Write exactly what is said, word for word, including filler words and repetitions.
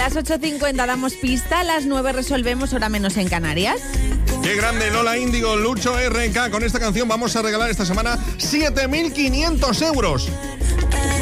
las ocho cincuenta damos pista, a las nueve resolvemos, hora menos en Canarias. Qué grande, Lola Índigo, Lucho R K. Con esta canción vamos a regalar esta semana siete mil quinientos euros.